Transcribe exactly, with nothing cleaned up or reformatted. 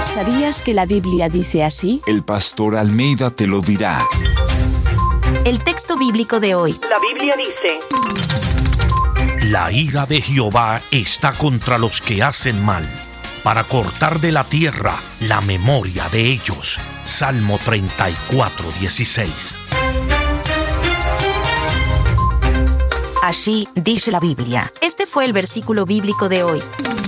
¿Sabías que la Biblia dice así? El pastor Almeida te lo dirá. El texto bíblico de hoy. La Biblia dice: La ira de Jehová está contra los que hacen mal, para cortar de la tierra la memoria de ellos. Salmo treinta y cuatro, dieciséis. Así dice la Biblia. Este fue el versículo bíblico de hoy.